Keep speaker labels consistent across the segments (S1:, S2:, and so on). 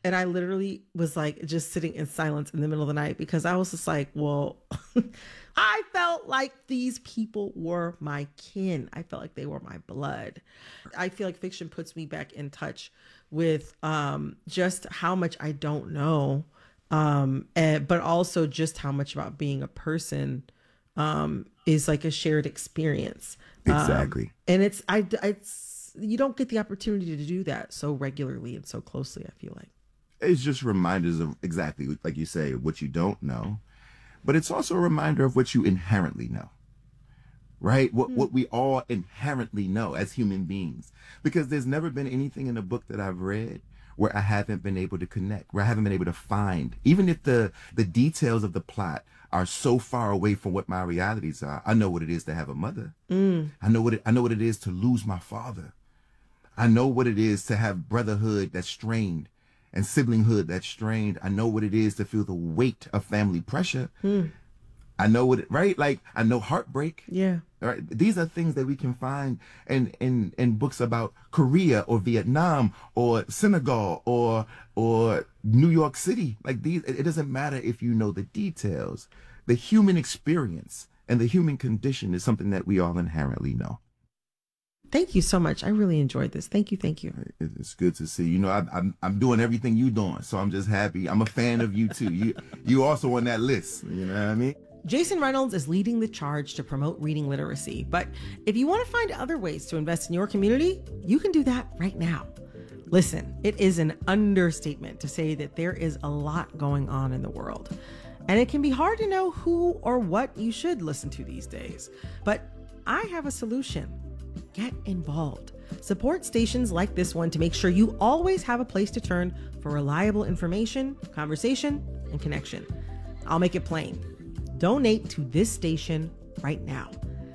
S1: And I literally was like just sitting in silence in the middle of the night because I was just like, well, I felt like these people were my kin. I felt like they were my blood. I feel like fiction puts me back in touch with just how much I don't know, but also just how much about being a person is like a shared experience.
S2: Exactly.
S1: And you don't get the opportunity to do that so regularly and so closely, I feel like.
S2: It's just reminders of exactly, like you say, what you don't know, but it's also a reminder of what you inherently know, right? What we all inherently know as human beings, because there's never been anything in a book that I've read where I haven't been able to connect, where I haven't been able to find, even if the details of the plot are so far away from what my realities are. I know what it is to have a mother. I know what it is to lose my father. I know what it is to have brotherhood that's strained and siblinghood that's strained. I know what it is to feel the weight of family pressure. I know right? Like, I know heartbreak.
S1: Yeah.
S2: Right? These are things that we can find in books about Korea or Vietnam or Senegal or New York City. Like, these, it doesn't matter if you know the details. The human experience and the human condition is something that we all inherently know.
S1: Thank you so much. I really enjoyed this. Thank you. Thank you.
S2: It's good to see. You know, I'm doing everything you doing, so I'm just happy. I'm a fan of you too. You also on that list. You know what I mean?
S1: Jason Reynolds is leading the charge to promote reading literacy. But if you want to find other ways to invest in your community, you can do that right now. Listen, it is an understatement to say that there is a lot going on in the world. And it can be hard to know who or what you should listen to these days. But I have a solution. Get involved. Support stations like this one to make sure you always have a place to turn for reliable information, conversation, and connection. I'll make it plain. Donate to this station right now.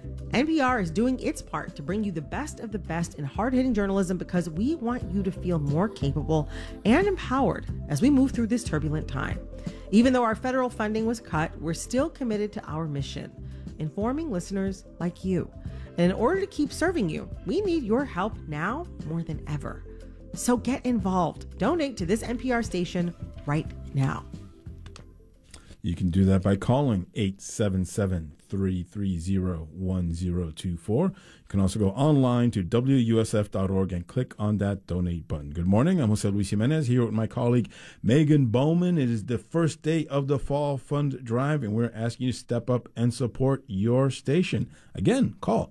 S1: NPR is doing its part to bring you the best of the best in hard-hitting journalism because we want you to feel more capable and empowered as we move through this turbulent time. Even though our federal funding was cut, we're still committed to our mission, informing listeners like you. And in order to keep serving you, we need your help now more than ever. So get involved. Donate to this NPR station right now.
S3: You can do that by calling 877-330-1024. You can also go online to WUSF.org and click on that donate button. Good morning. I'm Jose Luis Jimenez here with my colleague Megan Bowman. It is the first day of the Fall Fund Drive, and we're asking you to step up and support your station. Again, call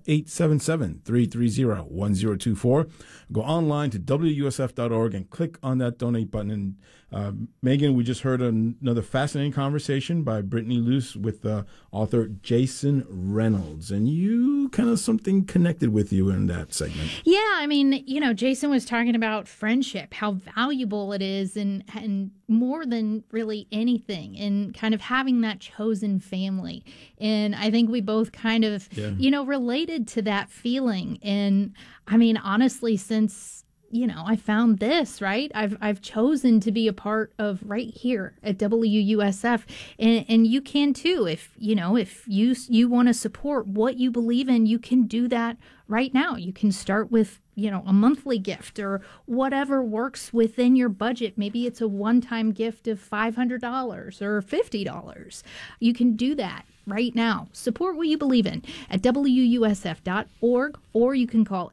S3: 877-330-1024. Go online to WUSF.org and click on that donate button. And Megan, we just heard another fascinating conversation by Brittany Luce with author Jason Reynolds, and you kind of something connected with you in that segment.
S4: Yeah, I mean, you know, Jason was talking about friendship, how valuable it is, and more than really anything, and kind of having that chosen family. And I think we both kind of, you know, related to that feeling. And I mean, honestly, since I found this, right? I've chosen to be a part of right here at WUSF, and you can too. If you want to support what you believe in, you can do that right now. You can start with a monthly gift or whatever works within your budget. Maybe it's a one-time gift of $500 or $50. You can do that right now. Support what you believe in at WUSF.org, or you can call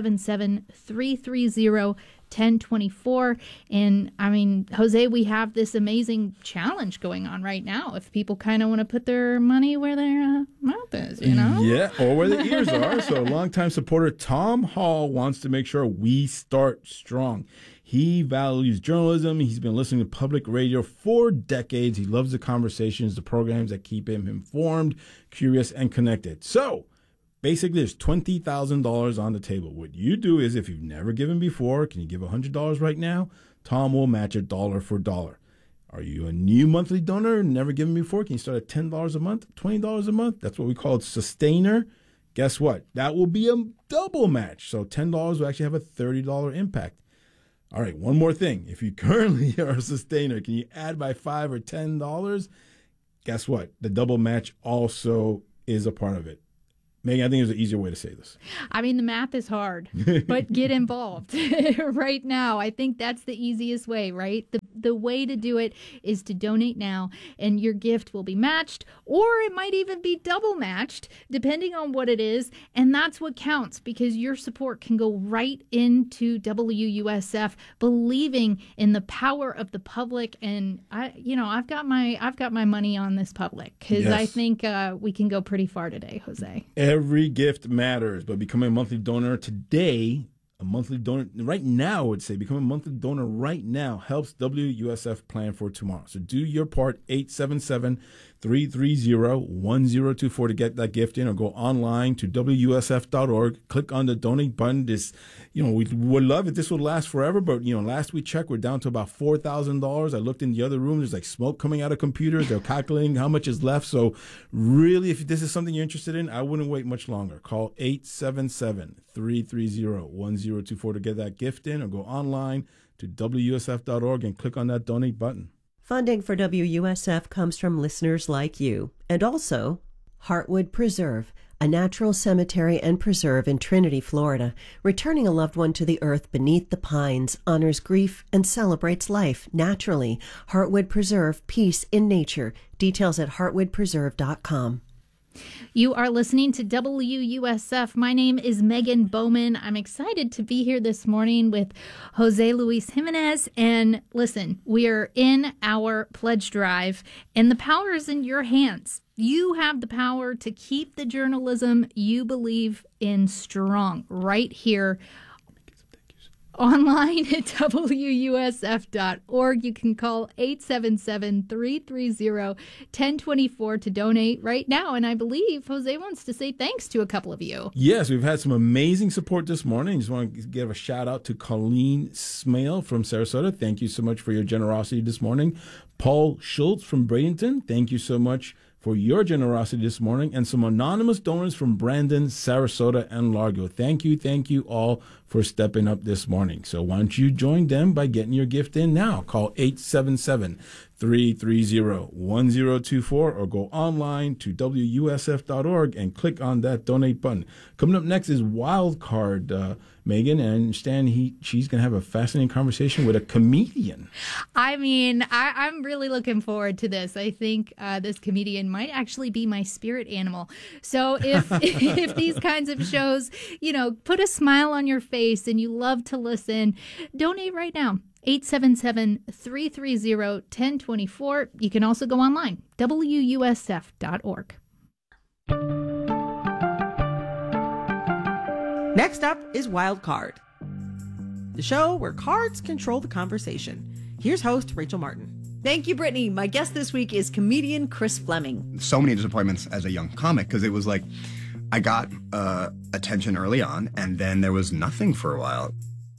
S4: 877-330-1024. And I mean, Jose, we have this amazing challenge going on right now. If people kind of want to put their money where their mouth is,
S3: Yeah, or where the ears are. So longtime supporter Tom Hall wants to make sure we start strong. He values journalism. He's been listening to public radio for decades. He loves the conversations, the programs that keep him informed, curious, and connected. So basically, there's $20,000 on the table. What you do is, if you've never given before, can you give $100 right now? Tom will match it dollar for dollar. Are you a new monthly donor, never given before? Can you start at $10 a month, $20 a month? That's what we call a sustainer. Guess what? That will be a double match. So $10 will actually have a $30 impact. All right, one more thing. If you currently are a sustainer, can you add by $5 or $10? Guess what? The double match also is a part of it. Megan, I think there's an easier way to say this.
S4: I mean, the math is hard, but get involved right now. I think that's the easiest way, right? the way to do it is to donate now, and your gift will be matched, or it might even be double matched, depending on what it is. And that's what counts, because your support can go right into WUSF, believing in the power of the public. And I've got my money on this public, because I think we can go pretty far today, Jose.
S3: Every gift matters, but becoming a monthly donor today, a monthly donor right now, I would say, become a monthly donor right now helps WUSF plan for tomorrow. So do your part, 877-330-1024 to get that gift in, or go online to WUSF.org. Click on the donate button. We would love it. This would last forever, but last we checked, we're down to about $4,000. I looked in the other room. There's like smoke coming out of computers. They're calculating how much is left. So really, if this is something you're interested in, I wouldn't wait much longer. Call 877-330-1024 to get that gift in, or go online to WUSF.org and click on that donate button.
S5: Funding for WUSF comes from listeners like you, and also Heartwood Preserve, a natural cemetery and preserve in Trinity, Florida. Returning a loved one to the earth beneath the pines honors grief and celebrates life naturally. Heartwood Preserve, peace in nature. Details at heartwoodpreserve.com.
S4: You are listening to WUSF. My name is Megan Bowman. I'm excited to be here this morning with Jose Luis Jimenez. And listen, we are in our pledge drive, and the power is in your hands. You have the power to keep the journalism you believe in strong right here online at WUSF.org. You can call 877-330-1024 to donate right now. And I believe Jose wants to say thanks to a couple of you.
S3: Yes, we've had some amazing support this morning. Just want to give a shout out to Colleen Smale from Sarasota. Thank you so much for your generosity this morning. Paul Schultz from Bradenton. Thank you so much for your generosity this morning, and some anonymous donors from Brandon, Sarasota, and Largo. Thank you all for stepping up this morning. So why don't you join them by getting your gift in now? Call 877-330-1024 or go online to WUSF.org and click on that donate button. Coming up next is Wildcard, Megan, and Stan, she's going to have a fascinating conversation with a comedian.
S4: I mean, I'm really looking forward to this. I think this comedian might actually be my spirit animal. So if these kinds of shows, put a smile on your face and you love to listen, donate right now. 877-330-1024. You can also go online, WUSF.org.
S1: Next up is Wild Card, the show where cards control the conversation. Here's host Rachel Martin.
S6: Thank you, Brittany. My guest this week is comedian Chris Fleming.
S7: So many disappointments as a young comic, because it was like I got attention early on, and then there was nothing for a while.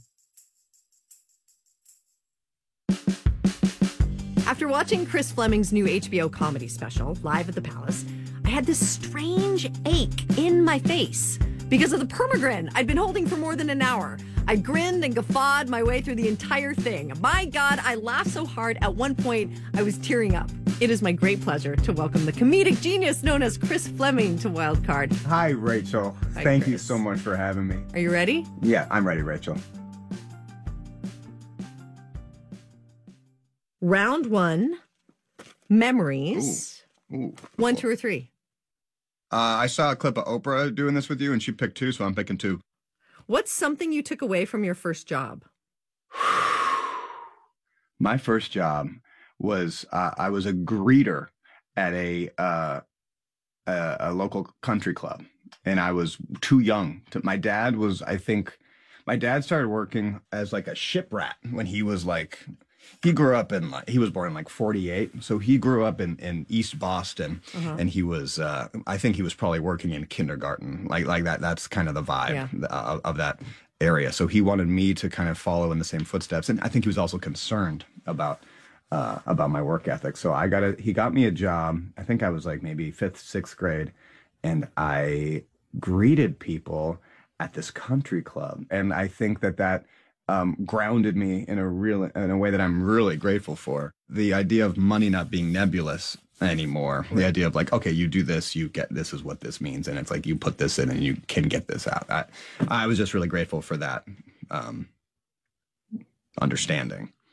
S6: After watching Chris Fleming's new HBO comedy special, Live at the Palace, I had this strange ache in my face because of the permagrin I'd been holding for more than an hour. I grinned and guffawed my way through the entire thing. My God, I laughed so hard at one point I was tearing up. It is my great pleasure to welcome the comedic genius known as Chris Fleming to Wildcard.
S8: Hi, Rachel.
S6: Hi,
S8: Thank
S6: Chris.
S8: you so much for having me.
S6: Are you ready?
S8: Yeah, I'm ready, Rachel.
S6: Round one, memories.
S7: Ooh.
S6: 1, 2, or 3.
S7: I saw a clip of Oprah doing this with you, and she picked 2, so I'm picking 2.
S6: What's something you took away from your first job?
S8: My first job was I was a greeter at a local country club, and I was too young. My dad started working as like a ship rat when he was like. He grew up he was born in like 48. So he grew up in East Boston, and he was, I think he was probably working in kindergarten, like that. That's kind of the vibe of that area. So he wanted me to kind of follow in the same footsteps. And I think he was also concerned about my work ethic. So he got me a job. I think I was like maybe 5th, 6th grade. And I greeted people at this country club. And I think that grounded me in a way that I'm really grateful for. The idea of money not being nebulous anymore. The idea of like, okay, you do this, you get this is what this means, and it's like you put this in and you can get this out. I was just really grateful for that understanding.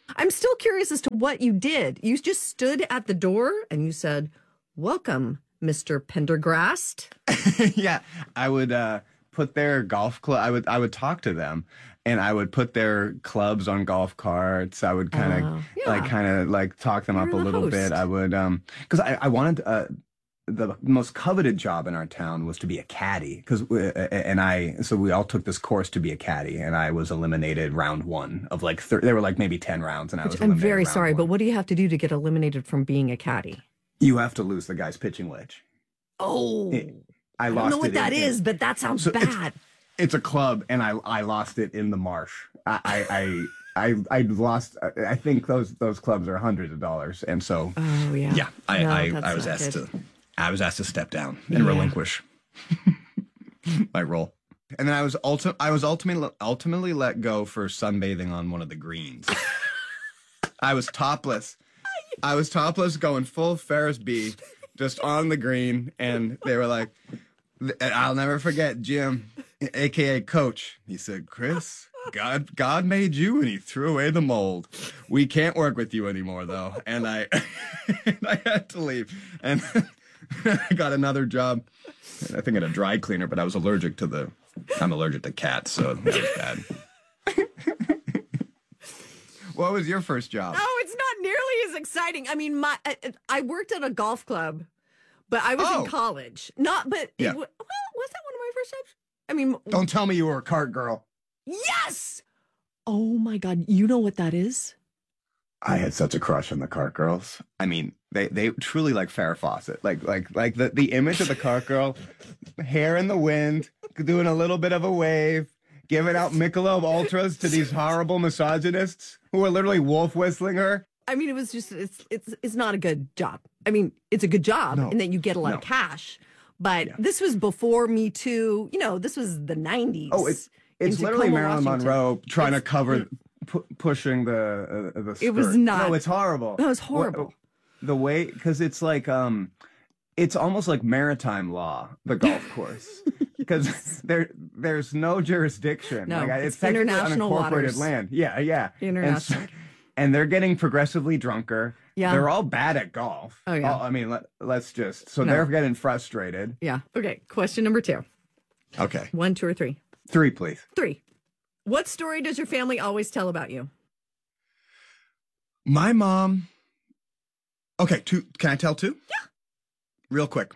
S6: I'm still curious as to what you did. You just stood at the door and you said, "Welcome, Mr. Pendergrast."
S8: Yeah, I would put their golf club. I would talk to them, and I would put their clubs on golf carts. I would kind of talk them up a little bit. I would because I wanted the most coveted job in our town was to be a caddy, so we all took this course to be a caddy, and I was eliminated round one of like there were like maybe 10 rounds, and
S6: I'm very sorry, but what do you have to do to get eliminated from being a caddy?
S8: You have to lose the guy's pitching wedge.
S6: Oh,
S8: I
S6: don't know what that is, but that sounds bad.
S8: It's a club, and I lost it in the marsh. I lost. I think those clubs are hundreds of dollars, and so I was asked to step down and relinquish my role, and then I was ultimately let go for sunbathing on one of the greens. I was topless. Going full Ferris B, just on the green, and they were like, I'll never forget Jim, aka Coach. He said, "Chris, God made you and he threw away the mold. We can't work with you anymore, though." And I had to leave. And I got another job, I think at a dry cleaner, but I was allergic to I'm allergic to cats, so that was bad. What was your first job?
S6: No, it's not nearly as exciting. I mean, I worked at a golf club, but I was in college. Was that one of my first jobs? I mean,
S8: don't tell me you were a cart girl.
S6: Yes. Oh my God, you know what that is?
S8: I had such a crush on the cart girls. I mean, they truly like Farrah Fawcett, like the image of the cart girl, hair in the wind, doing a little bit of a wave, giving out Michelob Ultras to these horrible misogynists who are literally wolf whistling her.
S6: I mean, it was just it's not a good job. I mean, it's a good job in that you get a lot of cash, but this was before Me Too. You know, this was the 90s.
S8: Oh, it's literally Marilyn Monroe trying to cover. Pushing the skirt.
S6: It was not.
S8: No, it's horrible.
S6: That was horrible.
S8: The way, because it's like it's almost like maritime law, the golf course, because there's no jurisdiction.
S6: No,
S8: like,
S6: it's international
S8: unincorporated
S6: waters.
S8: Land. Yeah.
S6: International.
S8: And they're getting progressively drunker.
S6: Yeah.
S8: They're all bad at golf.
S6: Oh yeah.
S8: I mean, let's just. So they're getting frustrated.
S6: Yeah. Okay. Question number 2.
S8: Okay.
S6: 1, 2, or 3.
S8: 3, please.
S6: 3. What story does your family always tell about you?
S8: My mom. Okay, 2. Can I tell 2?
S6: Yeah.
S8: Real quick.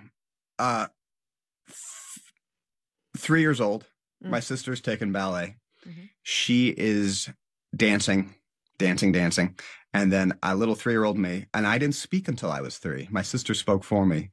S8: 3 years old. My sister's taking ballet. Mm-hmm. She is dancing. And then a little 3-year-old me, and I didn't speak until I was 3. My sister spoke for me.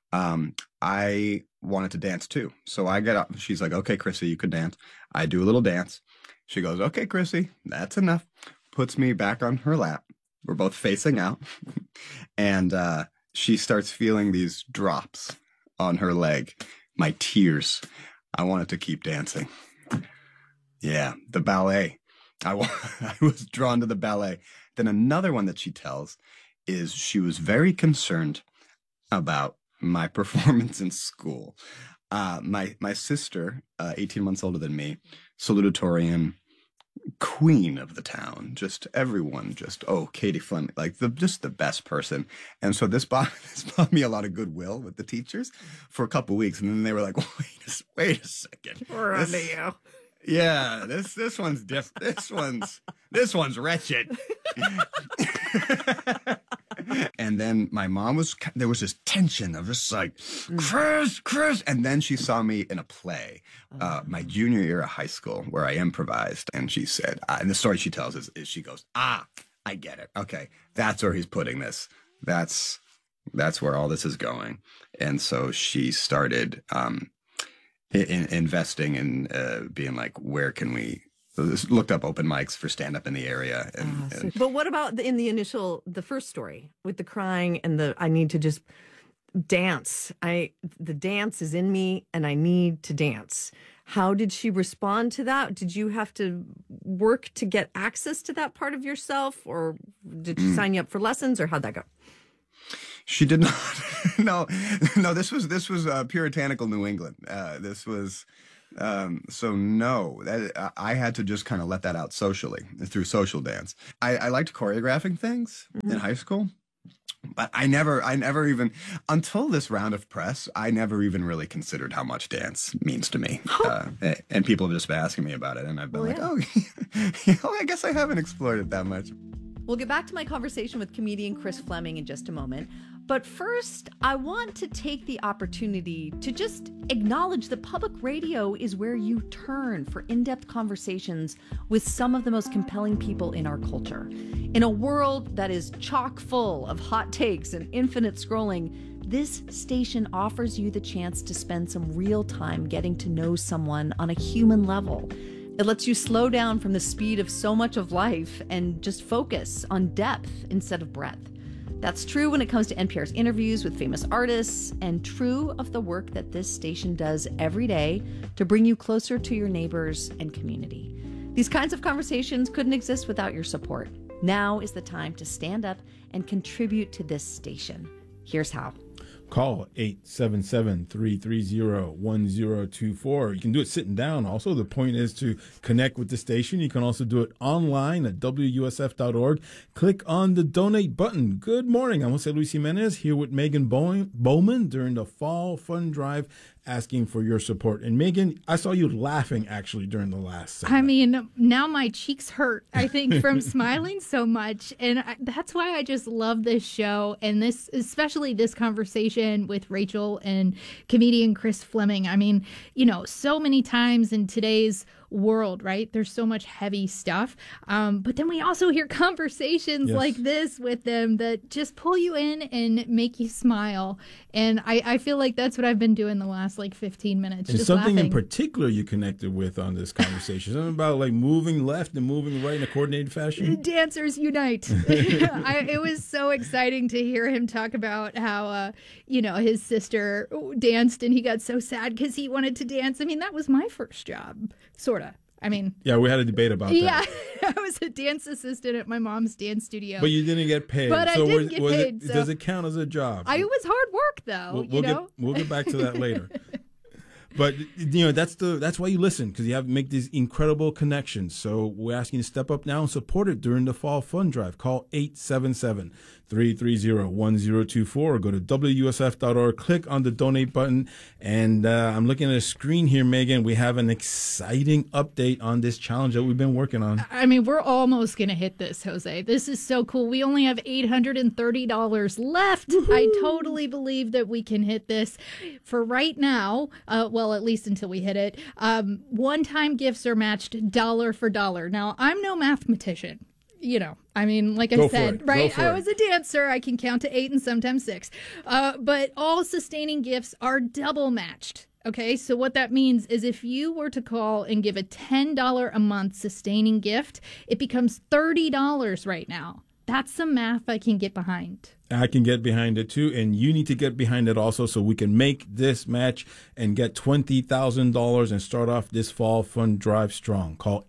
S8: I wanted to dance too. So I get up. She's like, "Okay, Chrissy, you could dance." I do a little dance. She goes, "Okay, Chrissy, that's enough." Puts me back on her lap. We're both facing out. And she starts feeling these drops on her leg. My tears. I wanted to keep dancing. Yeah, the ballet. I was drawn to the ballet. Then another one that she tells is she was very concerned about my performance in school. My sister, 18 months older than me, salutatorian, queen of the town, just everyone, Katie Fleming, like just the best person. And so this bought me a lot of goodwill with the teachers for a couple weeks, and then they were like, "Wait a second,
S6: we're under you."
S8: Yeah, this one's different. This one's wretched. And then my mom there was this tension of just like, Chris. And then she saw me in a play, my junior year of high school, where I improvised. And she said, and the story she tells is she goes, "I get it. Okay, that's where he's putting this. That's where all this is going." And so she started investing in being like, where can we? Looked up open mics for stand up in the area.
S6: But what about the first story with the crying and I need to just dance? The dance is in me and I need to dance. How did she respond to that? Did you have to work to get access to that part of yourself, or did she sign you up for lessons, or how'd that go?
S8: She did not. No. This was puritanical New England. This was So no, I had to just kind of let that out socially through social dance. I liked choreographing things in high school, but I never even, until this round of press, I never even really considered how much dance means to me. And people have just been asking me about it, and I've been oh, I guess I haven't explored it that much.
S6: We'll get back to my conversation with comedian Chris Fleming in just a moment. But first, I want to take the opportunity to just acknowledge that public radio is where you turn for in-depth conversations with some of the most compelling people in our culture. In a world that is chock full of hot takes and infinite scrolling, this station offers you the chance to spend some real time getting to know someone on a human level. It lets you slow down from the speed of so much of life and just focus on depth instead of breadth. That's true when it comes to NPR's interviews with famous artists, and true of the work that this station does every day to bring you closer to your neighbors and community. These kinds of conversations couldn't exist without your support. Now is the time to stand up and contribute to this station. Here's how.
S3: Call 877-330-1024. You can do it sitting down. Also, the point is to connect with the station. You can also do it online at WUSF.org. Click on the donate button. Good morning. I'm Jose Luis Jimenez here with Megan Bowman during the Fall Fund Drive, asking for your support. And Megan, I saw you laughing actually during the last segment.
S4: I mean, now my cheeks hurt, I think, from smiling so much. And that's why I just love this show, and this, especially this conversation with Rachel and comedian Chris Fleming. I mean, you know, so many times in today's world, right? There's so much heavy stuff. But then we also hear conversations like this with them that just pull you in and make you smile. And I feel like that's what I've been doing the last 15 minutes.
S3: And
S4: just
S3: something
S4: laughing.
S3: in particular you connected with on this conversation. Something about moving left and moving right in a coordinated fashion.
S4: Dancers unite. It was so exciting to hear him talk about how, his sister danced and he got so sad because he wanted to dance. I mean, that was my first job, sort of. I mean,
S3: yeah, we had a debate about that.
S4: Yeah, I was a dance assistant at my mom's dance studio.
S3: But you didn't get paid.
S4: But
S3: so
S4: I didn't get paid.
S3: Does it count as a job?
S4: It was hard work, though.
S3: We'll get back to that later. But that's why you listen, because you have to make these incredible connections. So we're asking you to step up now and support it during the Fall Fund Drive. Call 877-330-1024 or go to WUSF.org. Click on the donate button. And I'm looking at a screen here, Megan. We have an exciting update on this challenge that we've been working on.
S4: I mean, we're almost going to hit this, Jose. This is so cool. We only have $830 left. Woo-hoo. I totally believe that we can hit this. For right now, well, at least until we hit it, one-time gifts are matched dollar for dollar. Now, I'm no mathematician. I mean, like I said, right? I was a dancer. I can count to 8 and sometimes 6. But all sustaining gifts are double matched. Okay, so what that means is if you were to call and give a $10 a month sustaining gift, it becomes $30 right now. That's some math I can get behind.
S3: I can get behind it too, and you need to get behind it also so we can make this match and get $20,000 and start off this Fall Fund Drive strong. Call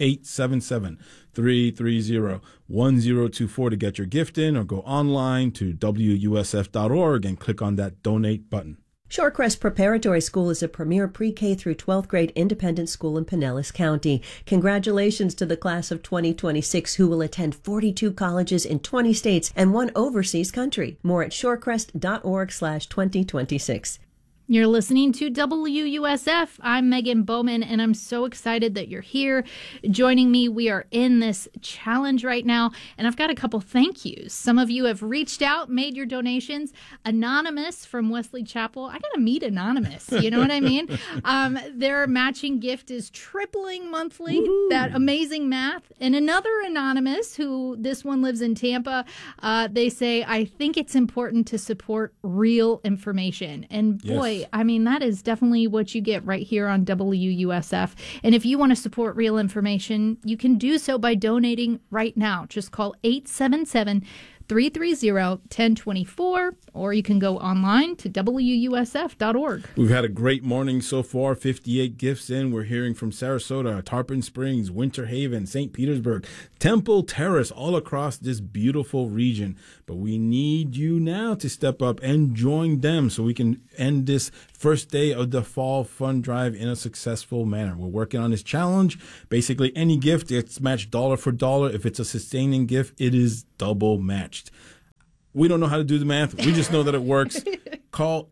S3: 877-330-1024 to get your gift in, or go online to WUSF.org and click on that donate button.
S5: Shorecrest Preparatory School is a premier pre-K through 12th grade independent school in Pinellas County. Congratulations to the class of 2026 who will attend 42 colleges in 20 states and 1 overseas country. More at shorecrest.org/2026.
S4: You're listening to WUSF. I'm Megan Bowman, and I'm so excited that you're here joining me. We are in this challenge right now, and I've got a couple thank yous. Some of you have reached out, made your donations. Anonymous from Wesley Chapel. I got to meet Anonymous. You know what I mean? Their matching gift is tripling monthly. Woo-hoo. That amazing math. And another Anonymous, who this one lives in Tampa, they say, I think it's important to support real information. And boy, yes. I mean, that is definitely what you get right here on WUSF. And if you want to support real information, you can do so by donating right now. Just call 877 330-1024, or you can go online to WUSF.org.
S3: We've had a great morning so far. 58 gifts in. We're hearing from Sarasota, Tarpon Springs, Winter Haven, St. Petersburg, Temple Terrace, all across this beautiful region. But we need you now to step up and join them so we can end this first day of the Fall Fund Drive in a successful manner. We're working on this challenge. Basically, any gift gets matched dollar for dollar. If it's a sustaining gift, it is double matched. We don't know how to do the math. We just know that it works. Call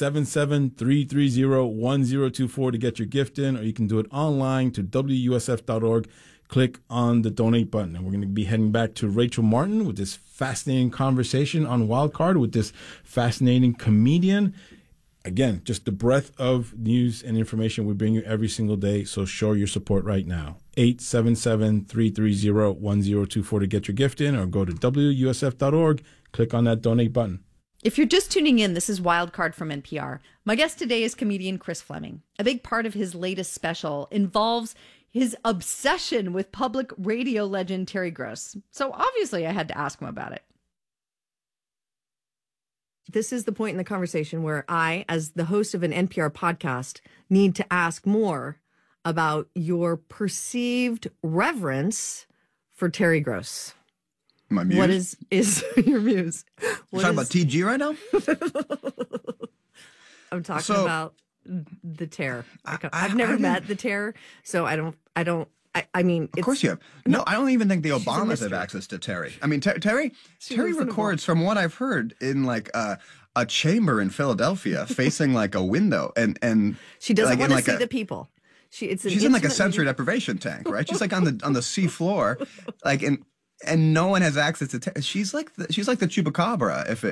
S3: 877-330-1024 to get your gift in, or you can do it online to WUSF.org. Click on the donate button. And we're going to be heading back to Rachel Martin with this fascinating conversation on Wildcard with this fascinating comedian. Again, just the breadth of news and information we bring you every single day. So show your support right now. 877-330-1024 to get your gift in, or go to WUSF.org. Click on that donate button.
S6: If you're just tuning in, this is Wildcard from NPR. My guest today is comedian Chris Fleming. A big part of his latest special involves his obsession with public radio legend Terry Gross. So obviously I had to ask him about it. This is the point in the conversation where I, as the host of an NPR podcast, need to ask more about your perceived reverence for Terry Gross.
S8: My muse?
S6: What is your muse?
S8: You're talking about TG right now?
S6: I'm talking about the Terror. I've never met the Terror, so I mean,
S8: of course you have. No, I don't even think the Obamas have access to Terry. I mean, Terry records, from what I've heard, in like a chamber in Philadelphia, facing like a window, and
S6: she doesn't want to see the people. She's
S8: in like a sensory deprivation tank, right? She's like on the sea floor, like and no one has access to Terry. She's like the chupacabra if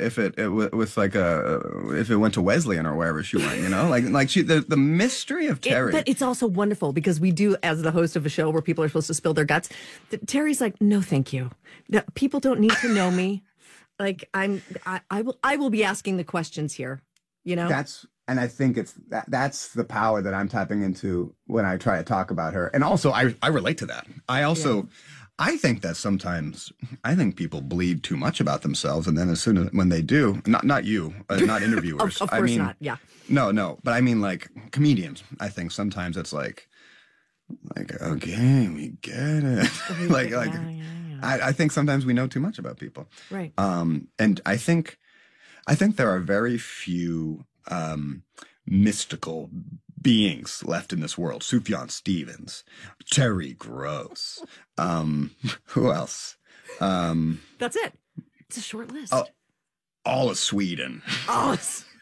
S8: it went to Wesleyan or wherever she went, you know, like she the mystery of Terry.
S6: But it's also wonderful because we do, as the host of a show where people are supposed to spill their guts, Terry's like, no, thank you. People don't need to know me. Like I will be asking the questions here, you know.
S8: And I think that's the power that I'm tapping into when I try to talk about her. And also I relate to that. I think that sometimes people bleed too much about themselves, and then as soon as when they do, not you, not interviewers.
S6: Of course not. Yeah.
S8: No, but I mean like comedians. I think sometimes it's like okay, we get it. I think sometimes we know too much about people.
S6: Right.
S8: And I think there are very few mystical beings left in this world. Sufjan Stevens, Terry Gross. Who else?
S6: That's it. It's a short list.
S8: All of Sweden.
S6: Oh,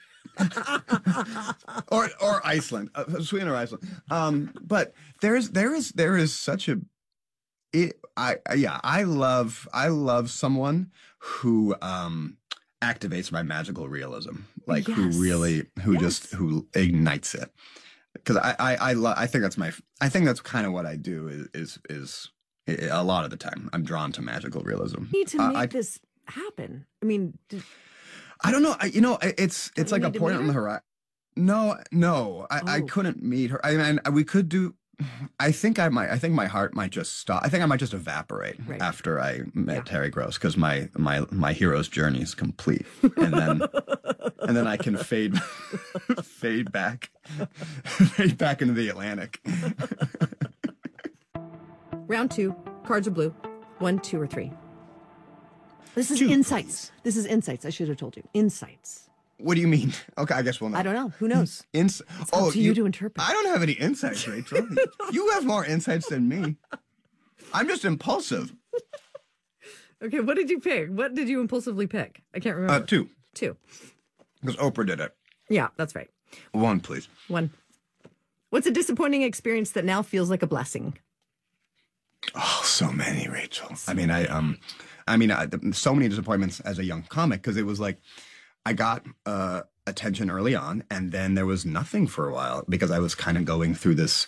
S8: or Iceland. Sweden or Iceland. But there is such a I love someone who activates my magical realism, like who just ignites it. Because I think that's kind of what I do is a lot of the time I'm drawn to magical realism.
S6: You need to make this happen. I mean,
S8: I don't know. It's like a point on the horizon. No, I couldn't meet her. I mean, we could do. I think my heart might just stop. I think I might just evaporate after I met Terry Gross, because my hero's journey is complete, and then I can fade back into the Atlantic.
S6: Round 2, cards are blue. 1, 2, or 3. This is
S8: 2,
S6: insights. Please. This is insights. I should have told you. Insights.
S8: What do you mean? Okay, I guess we'll know.
S6: I don't know. Who knows?
S8: It's
S6: up to you to interpret.
S8: I don't have any insights, Rachel. You have more insights than me. I'm just impulsive.
S6: Okay, what did you pick? What did you impulsively pick? I can't remember.
S8: 2.
S6: 2.
S8: Because Oprah did it.
S6: Yeah, that's right.
S8: 1, please.
S6: 1. What's a disappointing experience that now feels like a blessing?
S8: Oh, so many, Rachel. I mean, so many disappointments as a young comic, because it was like I got attention early on, and then there was nothing for a while because I was kind of going through this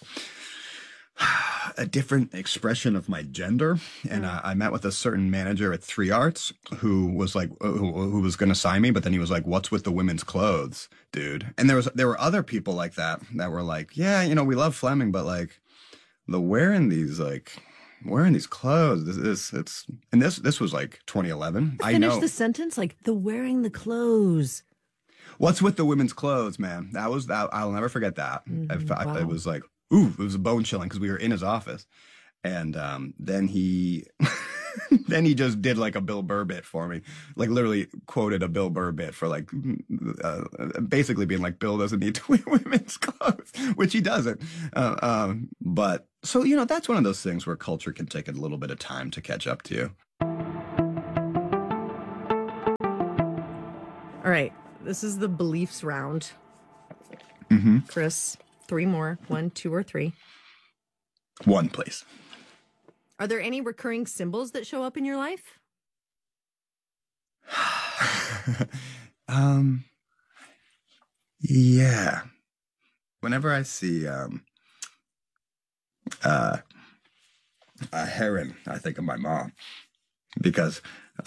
S8: a different expression of my gender. And I met with a certain manager at 3 Arts who was like, who was going to sign me, but then he was like, "What's with the women's clothes, dude?" And there were other people like that were like, "Yeah, we love Fleming, but like the wearing these like wearing these clothes. This was like 2011. I
S6: Finish
S8: know.
S6: the sentence like the wearing the clothes.
S8: What's with the women's clothes, man? I'll never forget that.
S6: Wow.
S8: It was like, ooh, it was a bone chilling because we were in his office. And then he then he just did like a Bill Burr bit for me, like literally quoted a Bill Burr bit for like basically being like, Bill doesn't need to wear women's clothes, which he doesn't. But so, you know, that's one of those things where culture can take a little bit of time to catch up to you.
S6: All right. This is the beliefs round. Chris, 3 more. 1, 2, or 3.
S8: One, please.
S6: Are there any recurring symbols that show up in your life?
S8: Yeah. Whenever I see a heron, I think of my mom because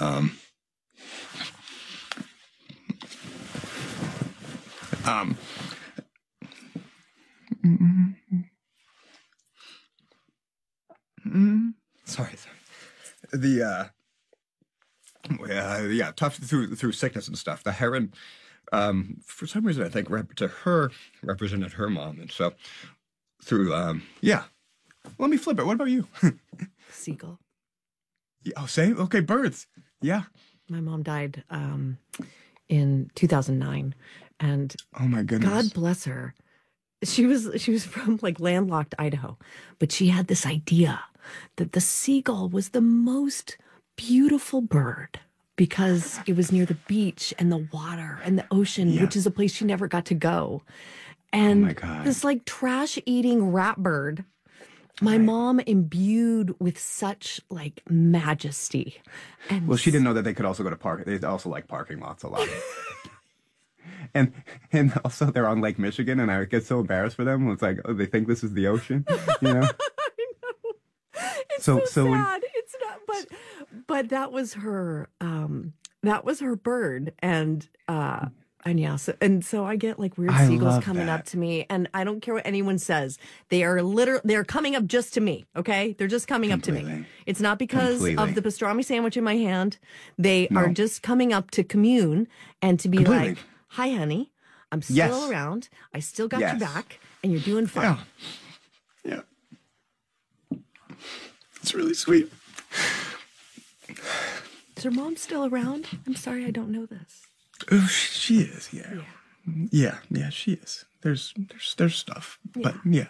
S8: sorry. Tough through sickness and stuff. The heron, for some reason, I think represented her mom, and so through Let me flip it. What about you?
S6: Seagull.
S8: Oh, same. Okay, birds. Yeah.
S6: My mom died in 2009, and
S8: oh my goodness,
S6: God bless her. She was from like landlocked Idaho, but she had this idea that the seagull was the most beautiful bird because it was near the beach and the water and the ocean, which is a place she never got to go. And
S8: oh my God.
S6: This like trash eating rat bird, my mom imbued with such like majesty. And
S8: well, she didn't know that they could also go to park. They also like parking lots a lot. And also they're on Lake Michigan, and I get so embarrassed for them. It's like, oh, they think this is the ocean, you know?
S6: I know. It's
S8: so
S6: sad. It's not, but that was her bird, and yeah, so I get like weird seagulls coming up to me, and I don't care what anyone says. They're coming up just to me. Okay, they're just coming up to me. It's not because of the pastrami sandwich in my hand. They are just coming up to commune and to be like, "Hi, honey, I'm still around. I still got your back, and you're doing fine."
S8: Yeah. It's really sweet.
S6: Is her mom still around? I'm sorry, I don't know this.
S8: Oh, she is. Yeah, she is. There's stuff, but yeah.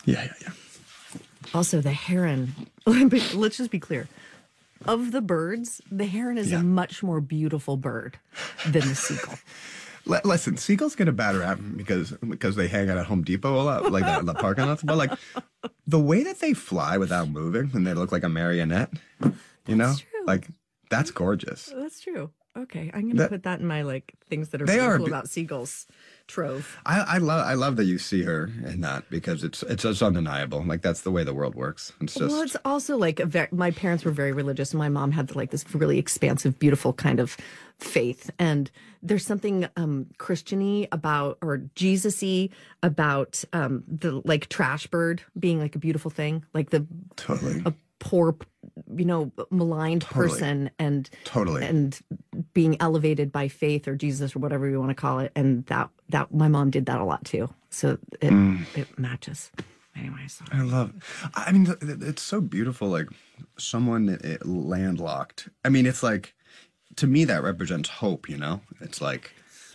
S6: Also, the heron. Let's just be clear. Of the birds, the heron is a much more beautiful bird than the seagull.
S8: Listen, seagulls get a bad rap because they hang out at Home Depot a lot, like the parking lots. But like the way that they fly without moving and they look like a marionette, you know, like that's gorgeous.
S6: That's true. Okay, I'm gonna put that in my like things that are beautiful about seagulls trove.
S8: I love that you see her in that because it's just undeniable. Like that's the way the world works. It's just
S6: well, it's also like my parents were very religious, and my mom had like this really expansive, beautiful kind of faith. And there's something Christian-y about or Jesus-y about the like trash bird being like a beautiful thing, like a poor, maligned person and being elevated by faith or Jesus or whatever you want to call it. And that my mom did that a lot too. So it matches. Anyway, sorry.
S8: I love it. I mean, it's so beautiful. Like someone landlocked. I mean, it's like, to me, that represents hope, you know? It's like,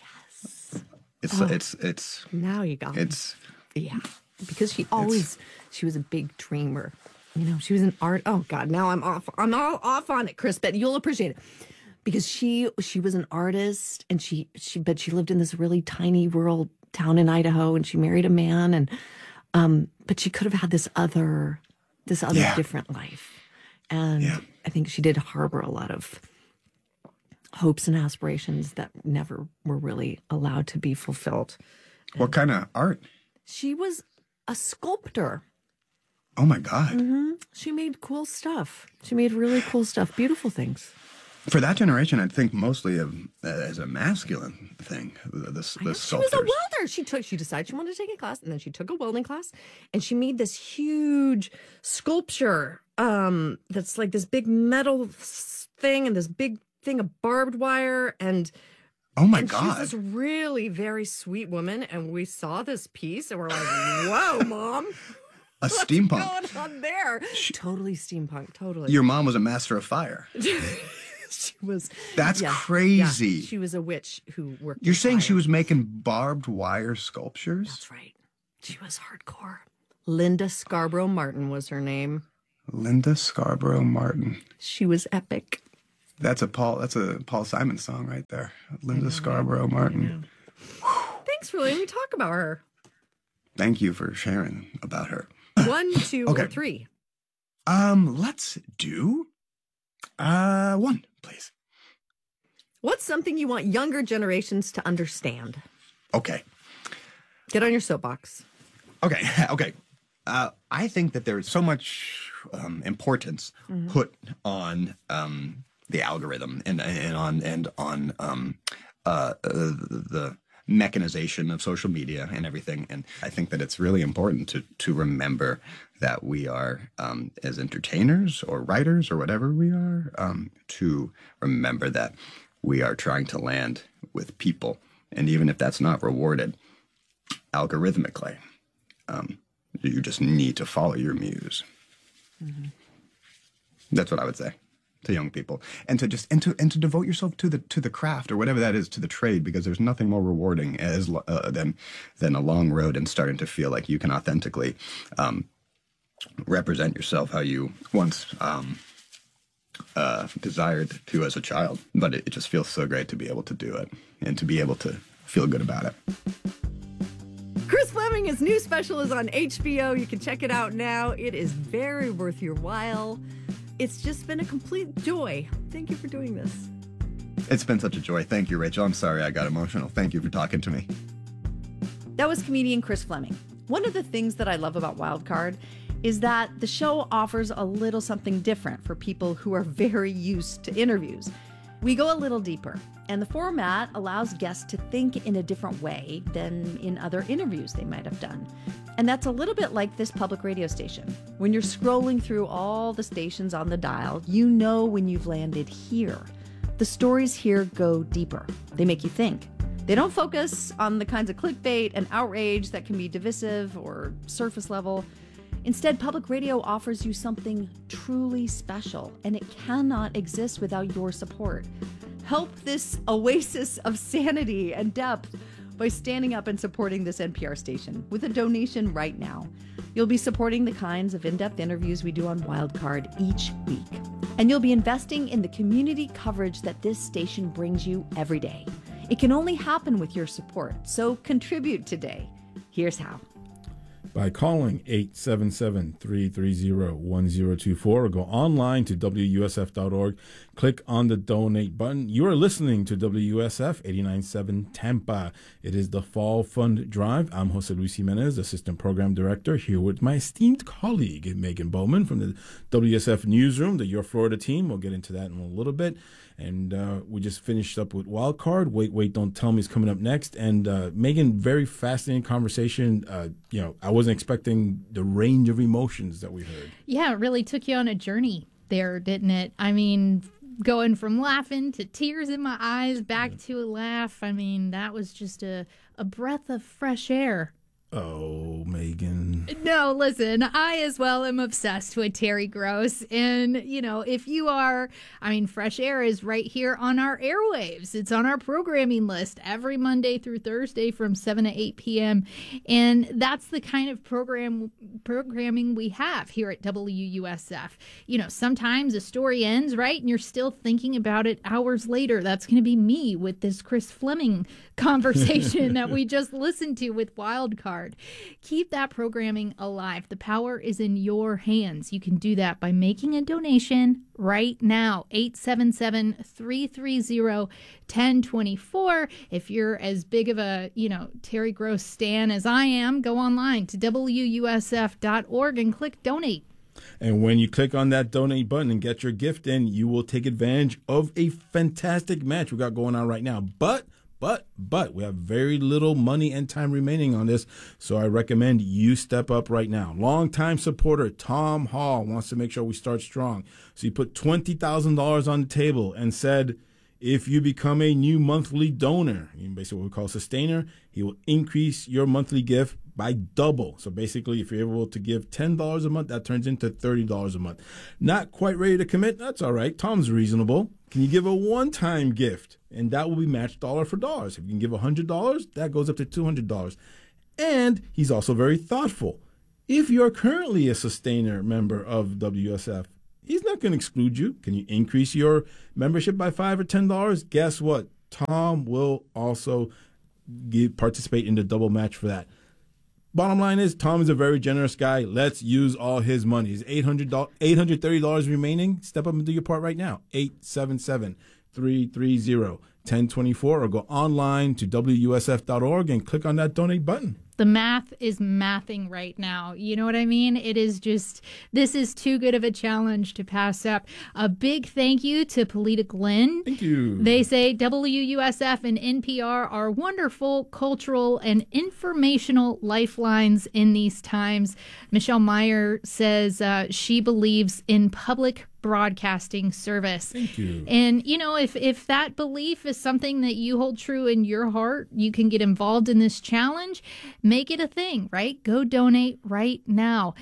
S8: it's
S6: now you got it. Because she was a big dreamer. You know, she was an art. Oh God, now I'm off. I'm all off on it, Chris, but you'll appreciate it because she was an artist, and she lived in this really tiny rural town in Idaho, and she married a man, and but she could have had this other different life, and I think she did harbor a lot of hopes and aspirations that never were really allowed to be fulfilled.
S8: What kind of art?
S6: She was a sculptor.
S8: Oh my God.
S6: Mm-hmm. She made cool stuff. She made really cool stuff, beautiful things.
S8: For that generation, I think mostly as a masculine thing. The
S6: She was a
S8: sculptors.
S6: welder. She decided she wanted to take a class, and then she took a welding class, and she made this huge sculpture that's like this big metal thing and this big thing of barbed wire, and
S8: Oh my
S6: and
S8: God!
S6: she's this really very sweet woman, and we saw this piece, and we're like, "Whoa, Mom!
S8: A
S6: What's
S8: steampunk.
S6: going on there? Totally steampunk. Totally."
S8: Your mom was a master of fire.
S6: She was.
S8: That's
S6: yeah,
S8: crazy.
S6: yeah. She was a witch who worked.
S8: You're
S6: in
S8: saying she
S6: fire.
S8: was making barbed wire sculptures?
S6: That's right. She was hardcore. Linda Scarborough Martin was her name.
S8: Linda Scarborough Martin.
S6: She was epic.
S8: That's a Paul Simon song right there. Linda Scarborough Martin.
S6: Thanks for letting me talk about her.
S8: Thank you for sharing about her.
S6: 1, 2,
S8: Okay.
S6: or 3.
S8: Let's do 1, please.
S6: What's something you want younger generations to understand?
S8: Okay.
S6: Get on your soapbox.
S8: Okay. I think that there's so much importance put on the algorithm and on the mechanization of social media and everything. And I think that it's really important to remember that we are, as entertainers or writers or whatever we are, to remember that we are trying to land with people. And even if that's not rewarded algorithmically, you just need to follow your muse. That's what I would say to young people, and to just and to devote yourself to the craft or whatever that is, to the trade, because there's nothing more rewarding than a long road and starting to feel like you can authentically represent yourself how you once desired to as a child. But it just feels so great to be able to do it and to be able to feel good about it.
S6: Chris Fleming, his new special is on HBO. You can check it out now. It is very worth your while. It's just been a complete joy. Thank you for doing this.
S8: It's been such a joy. Thank you, Rachel. I'm sorry I got emotional. Thank you for talking to me.
S6: That was comedian Chris Fleming. One of the things that I love about Wildcard is that the show offers a little something different for people who are very used to interviews. We go a little deeper, and the format allows guests to think in a different way than in other interviews they might have done. And that's a little bit like this public radio station. When you're scrolling through all the stations on the dial, you know when you've landed here. The stories here go deeper. They make you think. They don't focus on the kinds of clickbait and outrage that can be divisive or surface level. Instead, public radio offers you something truly special, and it cannot exist without your support. Help this oasis of sanity and depth by standing up and supporting this NPR station with a donation right now. You'll be supporting the kinds of in-depth interviews we do on Wildcard each week. And you'll be investing in the community coverage that this station brings you every day. It can only happen with your support, so contribute today. Here's how.
S3: By calling 877-330-1024 or go online to WUSF.org. Click on the donate button. You are listening to WUSF 89.7 Tampa. It is the Fall Fund Drive. I'm Jose Luis Jimenez, Assistant Program Director, here with my esteemed colleague, Megan Bowman from the WSF Newsroom, the Your Florida team. We'll get into that in a little bit. And we just finished up with Wildcard. Wait, Don't Tell Me is coming up next. And Megan, very fascinating conversation. I wasn't expecting the range of emotions that we heard.
S4: Yeah, it really took you on a journey there, didn't it? I mean, going from laughing to tears in my eyes, back to a laugh. I mean, that was just a breath of fresh air.
S3: Oh, Megan.
S4: No, listen, I as well am obsessed with Terry Gross. And, if you are, Fresh Air is right here on our airwaves. It's on our programming list every Monday through Thursday from 7 to 8 p.m. And that's the kind of programming we have here at WUSF. Sometimes a story ends, right? And you're still thinking about it hours later. That's going to be me with this Chris Fleming conversation that we just listened to with Wildcard. Keep that programming alive. The power is in your hands. You can do that by making a donation right now. 877-330-1024. If you're as big of a, Terry Gross stan as I am, go online to WUSF.org and click donate.
S3: And when you click on that donate button and get your gift in, you will take advantage of a fantastic match we got going on right now. But we have very little money and time remaining on this, so I recommend you step up right now. Longtime supporter Tom Hall wants to make sure we start strong. So he put $20,000 on the table and said, if you become a new monthly donor, basically what we call a sustainer, he will increase your monthly gift by double. So basically, if you're able to give $10 a month, that turns into $30 a month. Not quite ready to commit? That's all right. Tom's reasonable. Can you give a one-time gift? And that will be matched dollar for dollar. So if you can give $100, that goes up to $200. And he's also very thoughtful. If you're currently a sustainer member of WSF, he's not going to exclude you. Can you increase your membership by $5 or $10? Guess what? Tom will also participate in the double match for that. Bottom line is, Tom is a very generous guy. Let's use all his money. Is $830 remaining? Step up and do your part right now. 877-330-1024, or go online to WUSF.org and click on that donate button.
S4: The math is mathing right now. You know what I mean? It is just, this is too good of a challenge to pass up. A big thank you to Polita Glenn.
S3: Thank you.
S4: They say WUSF and NPR are wonderful cultural and informational lifelines in these times. Michelle Meyer says she believes in public broadcasting service.
S3: Thank you.
S4: And, you know, if that belief is something that you hold true in your heart, you can get involved in this challenge. Make it a thing, right? Go donate right now.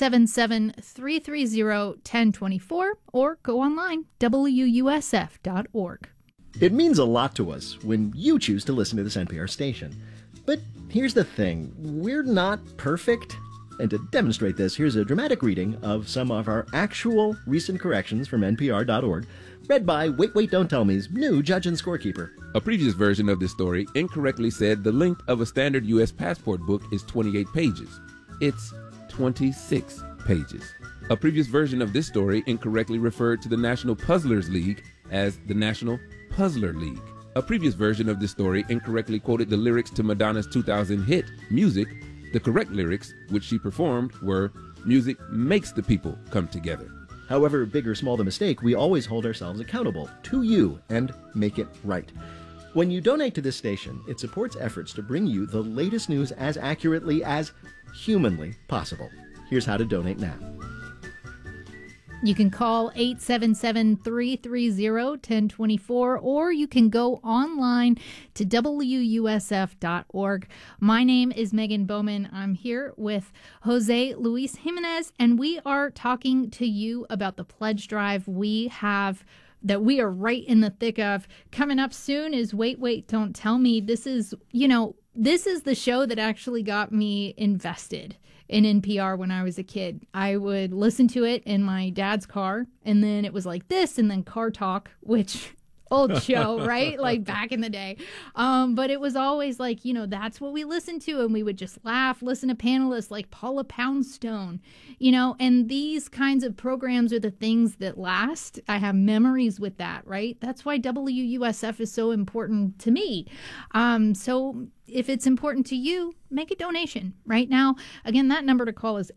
S4: 877-330-1024 or go online, WUSF.org.
S9: It means a lot to us when you choose to listen to this NPR station. But here's the thing, we're not perfect. And to demonstrate this, here's a dramatic reading of some of our actual recent corrections from NPR.org, read by Wait, Don't Tell Me's new judge and scorekeeper.
S10: A previous version of this story incorrectly said the length of a standard U.S. passport book is 28 pages. It's 26 pages. A previous version of this story incorrectly referred to the National Puzzlers League as the National Puzzler League. A previous version of this story incorrectly quoted the lyrics to Madonna's 2000 hit, Music. The correct lyrics, which she performed, were, music makes the people come together.
S9: However big or small the mistake, we always hold ourselves accountable to you and make it right. When you donate to this station, it supports efforts to bring you the latest news as accurately as humanly possible. Here's how to donate now.
S4: You can call 877-330-1024, or you can go online to WUSF.org. My name is Megan Bowman. I'm here with Jose Luis Jimenez, and we are talking to you about the pledge drive we have that we are right in the thick of. Coming up soon is Wait, Don't Tell Me. This is the show that actually got me invested in NPR when I was a kid. I would listen to it in my dad's car, and then it was like this, and then Car Talk, which old show, right? Like back in the day. But it was always like, that's what we listened to, and we would just laugh, listen to panelists like Paula Poundstone, and these kinds of programs are the things that last. I have memories with that, right? That's why WUSF is so important to me. So if it's important to you, make a donation right now. Again, that number to call is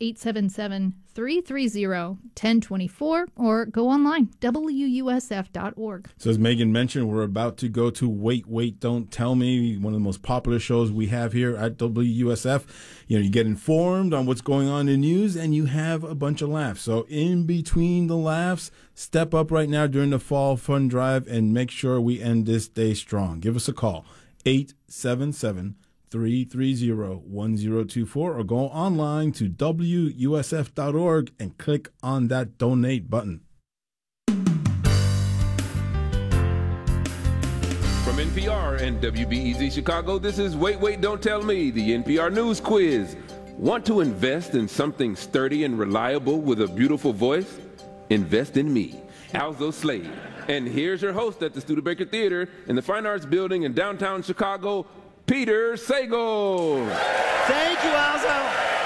S4: 877-330-1024, or go online, WUSF.org.
S3: So as Megan mentioned, we're about to go to Wait, Don't Tell Me, one of the most popular shows we have here at WUSF. You get informed on what's going on in the news, and you have a bunch of laughs. So in between the laughs, step up right now during the Fall Fund Drive and make sure we end this day strong. Give us a call. 877-330-1024, or go online to WUSF.org and click on that donate button.
S10: From NPR and WBEZ Chicago, this is Wait, Don't Tell Me, the NPR News Quiz. Want to invest in something sturdy and reliable with a beautiful voice? Invest in me, Alzo Slade. And here's your host at the Studebaker Theater in the Fine Arts Building in downtown Chicago, Peter Sagal.
S9: Thank you, Alzo.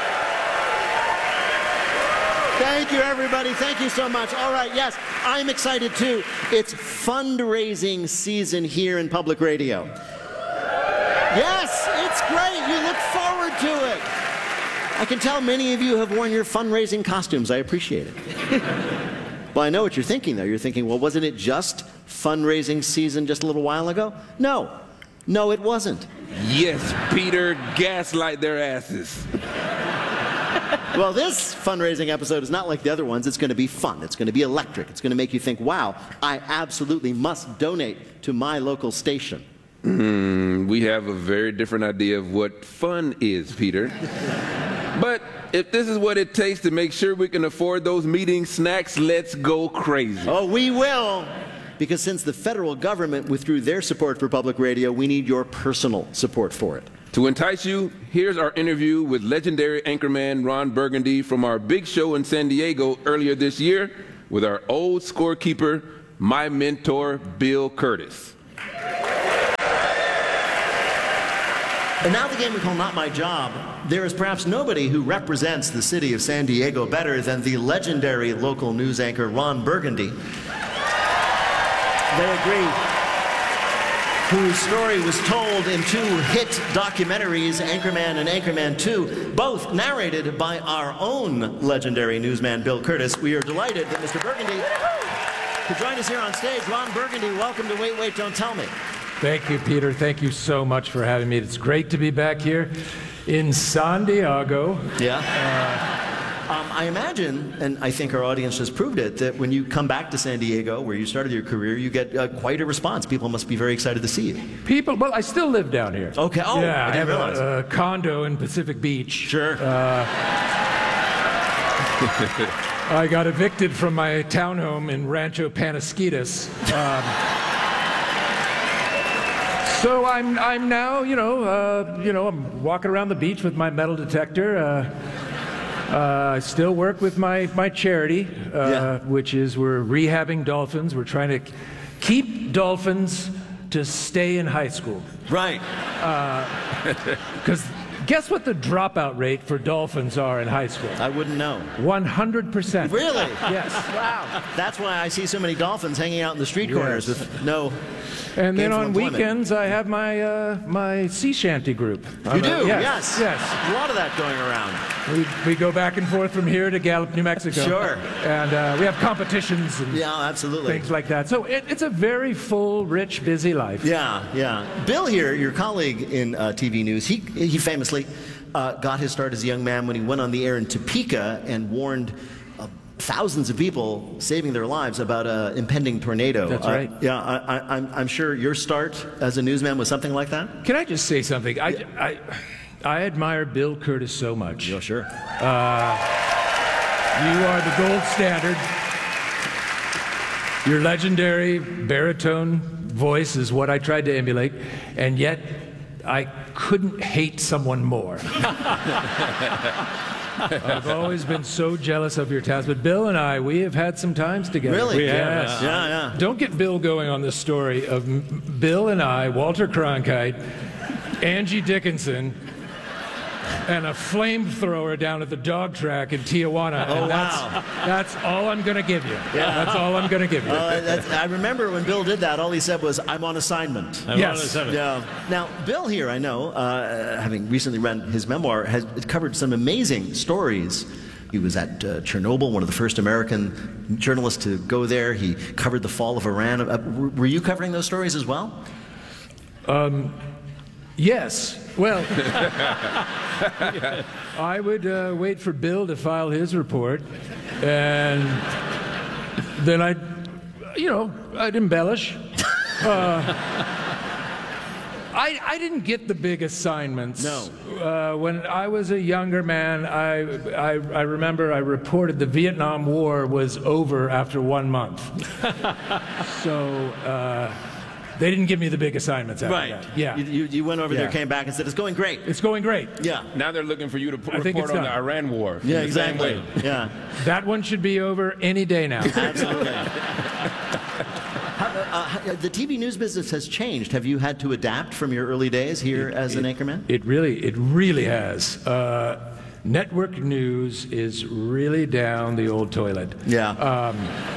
S9: Thank you, everybody. Thank you so much. All right, yes, I'm excited too. It's fundraising season here in public radio. Yes, it's great. You look forward to it. I can tell many of you have worn your fundraising costumes. I appreciate it. Well, I know what you're thinking, though. You're thinking, well, wasn't it just fundraising season just a little while ago? No. No, it wasn't.
S10: Yes, Peter, gaslight their asses.
S9: Well, this fundraising episode is not like the other ones. It's going to be fun. It's going to be electric. It's going to make you think, wow, I absolutely must donate to my local station.
S10: We have a very different idea of what fun is, Peter. But if this is what it takes to make sure we can afford those meeting snacks, let's go crazy.
S9: Oh, we will. Because since the federal government withdrew their support for public radio, we need your personal support for it.
S10: To entice you, here's our interview with legendary anchorman Ron Burgundy from our big show in San Diego earlier this year with our old scorekeeper, my mentor, Bill Curtis.
S9: And now the game we call Not My Job. There is perhaps nobody who represents the city of San Diego better than the legendary local news anchor Ron Burgundy. They agree. Whose story was told in 2 hit documentaries, Anchorman and Anchorman 2, both narrated by our own legendary newsman, Bill Curtis. We are delighted that Mr. Burgundy could join us here on stage. Ron Burgundy, welcome to Wait, Wait, Don't Tell Me.
S11: Thank you, Peter. Thank you so much for having me. It's great to be back here in San Diego.
S9: Yeah. I imagine, and I think our audience has proved it, that when you come back to San Diego, where you started your career, you get quite a response. People must be very excited to see you.
S11: People, well, I still live down here.
S9: Okay. Oh,
S11: yeah,
S9: I
S11: have
S9: didn't realize.
S11: a condo in Pacific Beach.
S9: Sure.
S11: I got evicted from my townhome in Rancho Panasquitas. So I'm now, I'm walking around the beach with my metal detector. I still work with my charity, which is we're rehabbing dolphins. We're trying to keep dolphins to stay in high school.
S9: Right.
S11: Because guess what the dropout rate for dolphins are in high school?
S9: I wouldn't know.
S11: 100%.
S9: Really?
S11: Yes.
S9: Wow. That's why I see so many dolphins hanging out in the street corners with no.
S11: And then on
S9: employment.
S11: weekends, I have my sea shanty group.
S9: You do?
S11: Yes.
S9: A lot of that going around.
S11: We go back and forth from here to Gallup, New Mexico.
S9: Sure.
S11: And we have competitions and
S9: absolutely.
S11: things like that. So it's a very full, rich, busy life.
S9: Yeah. Bill here, your colleague in TV news, he famously got his start as a young man when he went on the air in Topeka and warned thousands of people, saving their lives, about an impending tornado.
S11: That's right.
S9: I'm sure your start as a newsman was something like that?
S11: Can I just say something? I admire Bill Curtis so much.
S9: Yeah, sure.
S11: You are the gold standard. Your legendary baritone voice is what I tried to emulate, and yet I couldn't hate someone more. I've always been so jealous of your talents, but Bill and I, we have had some times together.
S9: Really?
S11: We have.
S9: Yes. Yeah.
S11: Don't get Bill going on this story of Bill and I, Walter Cronkite, Angie Dickinson, and a flamethrower down at the dog track in Tijuana.
S9: Oh,
S11: and that's all I'm going to give you.
S9: Yeah.
S11: That's all I'm going to give you.
S9: I remember when Bill did that, all he said was, I'm on assignment.
S11: Yes.
S9: Yeah. Now, Bill here, I know, having recently read his memoir, has covered some amazing stories. He was at Chernobyl, one of the first American journalists to go there. He covered the fall of Iran. Were you covering those stories as well?
S11: Yes. Well, I would wait for Bill to file his report, and then I'd embellish. I didn't get the big assignments.
S9: No.
S11: When I was a younger man, I remember I reported the Vietnam War was over after 1 month. So they didn't give me the big assignments after that. Yeah.
S9: You went over there, came back, and said, it's going great.
S11: It's going great.
S9: Yeah.
S10: Now they're looking for you to
S11: I think
S10: report
S11: it's
S10: on
S11: done.
S10: the Iran war.
S9: Yeah,
S10: in the same
S9: exactly.
S10: way.
S9: Yeah.
S11: That one should be over any day now.
S9: Absolutely. The TV news business has changed. Have you had to adapt from your early days here as an anchorman?
S11: It really has. Network news is really down the old toilet.
S9: Yeah.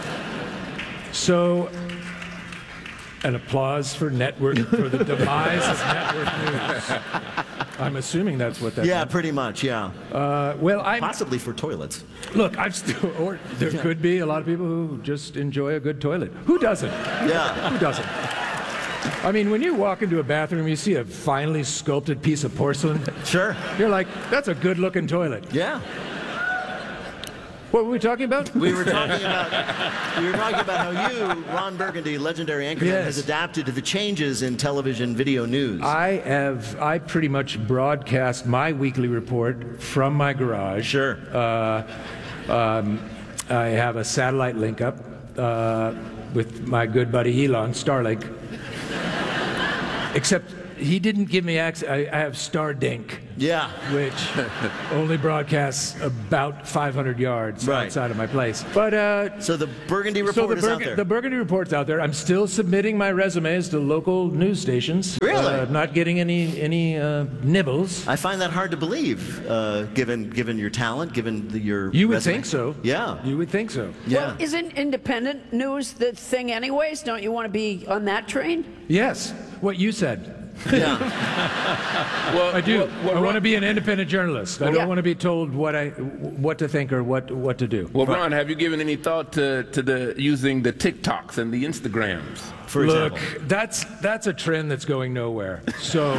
S11: So, an applause for the demise of network news. I'm assuming that's what that
S9: Yeah,
S11: meant.
S9: pretty much, yeah.
S11: Well, I'm
S9: Possibly for toilets.
S11: look. I've still, or there could be a lot of people who just enjoy a good toilet. Who doesn't?
S9: Yeah.
S11: Who doesn't? I mean, when you walk into a bathroom, you see a finely sculpted piece of porcelain.
S9: Sure.
S11: You're like, that's a good-looking toilet.
S9: Yeah.
S11: What were we talking about?
S9: We were talking about how you, Ron Burgundy, legendary anchorman,
S11: Yes.
S9: has adapted to the changes in television video news.
S11: I pretty much broadcast my weekly report from my garage.
S9: Sure.
S11: I have a satellite link up with my good buddy Elon, Starlink. Except he didn't give me access. I have Stardink.
S9: Yeah.
S11: Which only broadcasts about 500 yards outside of my place. But
S9: so the Burgundy Report is out there.
S11: The Burgundy Report's out there. I'm still submitting my resumes to local news stations.
S9: Really?
S11: Not getting any nibbles.
S9: I find that hard to believe, given your talent, given your.
S11: You would
S9: resume.
S11: think so.
S9: Yeah.
S11: You would think so.
S9: Yeah.
S12: Well, isn't independent news the thing anyways? Don't you want to be on that train?
S11: Yes. What you said.
S9: Yeah.
S11: Well, I do. I want to be an independent journalist. I don't want to be told what to think or what to do.
S10: Well, Ron, have you given any thought to the using the TikToks and the Instagrams?
S9: For example.
S11: Look, that's a trend that's going nowhere. So.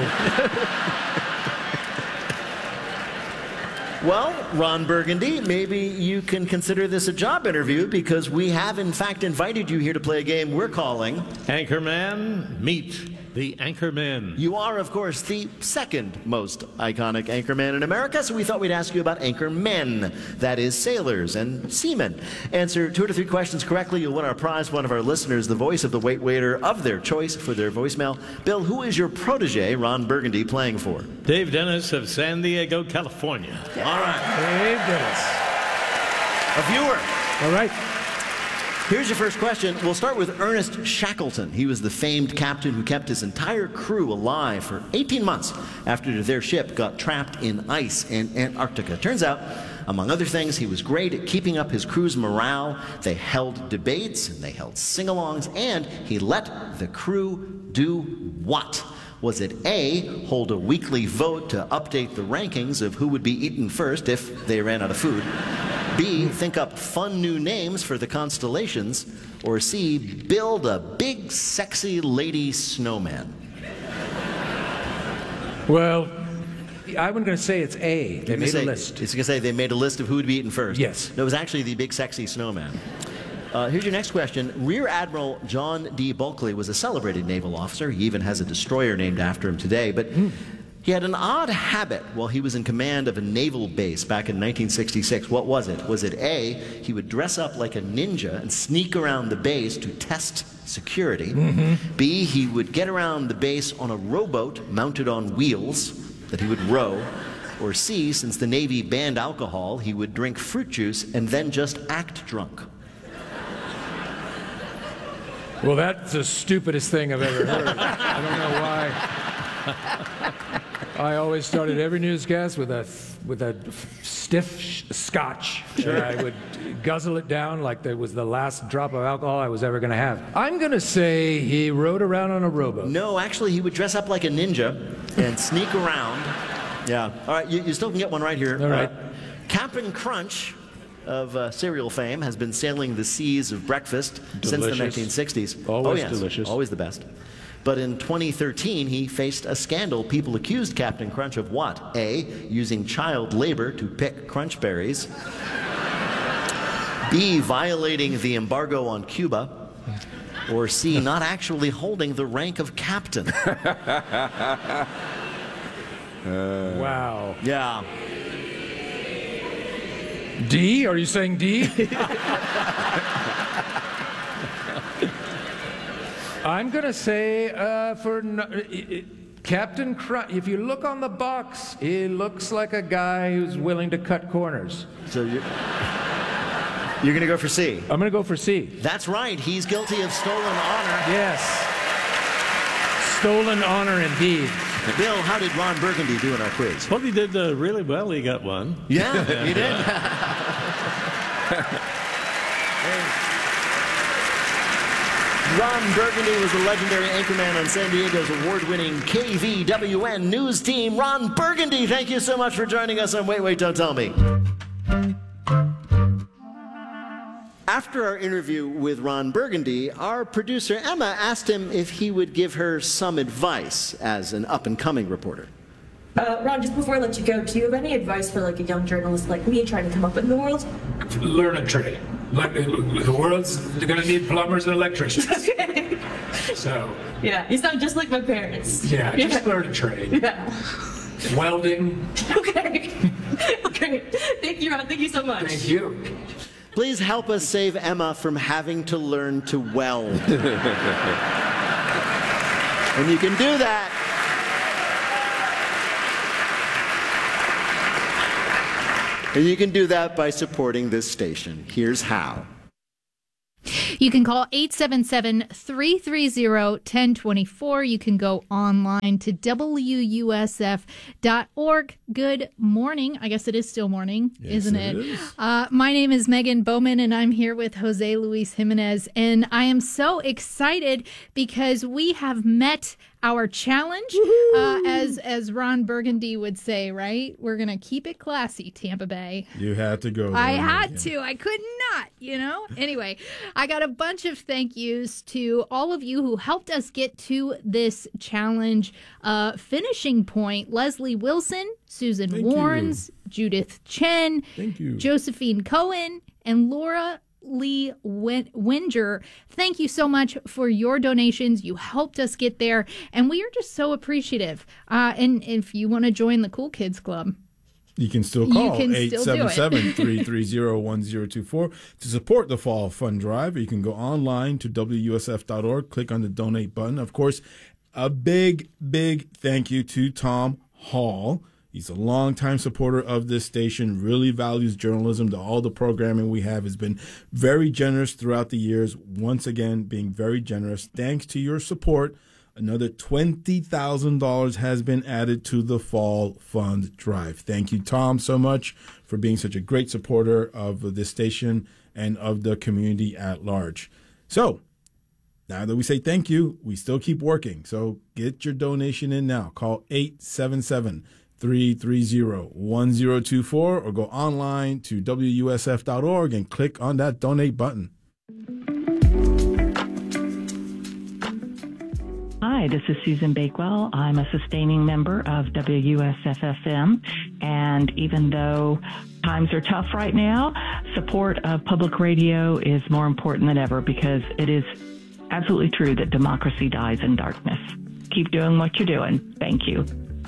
S9: Well, Ron Burgundy, maybe you can consider this a job interview because we have, in fact, invited you here to play a game we're calling
S13: Anchorman Meet the Anchorman.
S9: You are, of course, the second most iconic anchorman in America, so we thought we'd ask you about anchormen, that is, sailors and seamen. Answer 2 to 3 questions correctly, you'll win our prize. One of our listeners, the voice of the wait waiter of their choice for their voicemail. Bill, who is your protege, Ron Burgundy, playing for?
S13: Dave Dennis of San Diego, California.
S9: All right.
S11: Dave Dennis.
S9: A viewer.
S11: All right.
S9: Here's your first question. We'll start with Ernest Shackleton. He was the famed captain who kept his entire crew alive for 18 months after their ship got trapped in ice in Antarctica. Turns out, among other things, he was great at keeping up his crew's morale. They held debates, and they held sing-alongs, and he let the crew do what? Was it A, hold a weekly vote to update the rankings of who would be eaten first if they ran out of food? B, think up fun new names for the constellations? Or C, build a big, sexy lady snowman?
S11: Well, I'm going to say it's A. They made a list.
S9: It's going to say they made a list of who would be eaten first.
S11: Yes.
S9: No, it was actually the big, sexy snowman. Here's your next question. Rear Admiral John D. Bulkley was a celebrated naval officer. He even has a destroyer named after him today. But he had an odd habit while he was in command of a naval base back in 1966. What was it? Was it A, he would dress up like a ninja and sneak around the base to test security? B, he would get around the base on a rowboat mounted on wheels that he would row? Or C, since the Navy banned alcohol, he would drink fruit juice and then just act drunk?
S11: Well, that's the stupidest thing I've ever heard. I don't know why. I always started every newscast with a stiff scotch. Sure. And I would guzzle it down like it was the last drop of alcohol I was ever going to have. I'm going to say he rode around on a rowboat.
S9: No, actually, he would dress up like a ninja and sneak around. Yeah. All right, you still can get one right here.
S11: All right.
S9: Captain Crunch of cereal fame has been sailing the seas of breakfast since the 1960s.
S11: Always delicious.
S9: Always the best. But in 2013, he faced a scandal. People accused Captain Crunch of what? A, using child labor to pick crunch berries. B, violating the embargo on Cuba. Or C, not actually holding the rank of captain.
S11: Wow.
S9: Yeah.
S11: D? Are you saying D? I'm going to say Captain Crunch. If you look on the box, he looks like a guy who's willing to cut corners.
S9: So you're going to go for C?
S11: I'm going to go for C.
S9: That's right. He's guilty of stolen honor.
S11: Yes. Stolen honor indeed.
S9: Bill, how did Ron Burgundy do in our quiz?
S13: Well, he did really well. He got one.
S9: Yeah, he did. Ron Burgundy was the legendary anchorman on San Diego's award-winning KVWN news team. Ron Burgundy, thank you so much for joining us on Wait, Wait, Don't Tell Me. After our interview with Ron Burgundy, our producer Emma asked him if he would give her some advice as an up-and-coming reporter.
S14: Ron, just before I let you go, do you have any advice for like a young journalist like me trying to come up in the world?
S11: Learn a trade. Like, the world's going to need plumbers and electricians.
S14: Okay.
S11: So.
S14: Yeah, you sound just like my parents.
S11: Yeah, just learn a trade.
S14: Yeah.
S11: Welding.
S14: Okay. Okay. Thank you, Ron. Thank you so much.
S11: Thank you.
S9: Please help us save Emma from having to learn to weld. And you can do that. And you can do that by supporting this station. Here's how.
S4: You can call 877-330-1024. You can go online to WUSF.org. Good morning. I guess it is still morning, isn't it? It is. My name is Megan Bowman, and I'm here with Jose Luis Jimenez. And I am so excited because we have met our challenge, as Ron Burgundy would say, right? We're going to keep it classy, Tampa Bay.
S3: You had to go.
S4: I had to. I could not, Anyway, I got a bunch of thank yous to all of you who helped us get to this challenge finishing point. Leslie Wilson, Susan Warnes, Judith Chen, Josephine Cohen, and Laura Lee Winger. Thank you so much for your donations. You helped us get there, and we are just so appreciative. And if you want to join the Cool Kids Club,
S3: you can still call 877-330-1024 to support the Fall Fund Drive. You can go online to WUSF.org, click on the donate button. Of course, a big, big thank you to Tom Hall. He's a longtime supporter of this station, really values journalism. All the programming we have has been very generous throughout the years. Once again, being very generous. Thanks to your support, another $20,000 has been added to the Fall Fund Drive. Thank you, Tom, so much for being such a great supporter of this station and of the community at large. So, now that we say thank you, we still keep working. So get your donation in now. Call 877-330-1024 or go online to WUSF.org and click on that donate button.
S15: Hi, this is Susan Bakewell. I'm a sustaining member of WUSF-FM, and even though times are tough right now, support of public radio is more important than ever because it is absolutely true that democracy dies in darkness. Keep doing what you're doing. Thank you.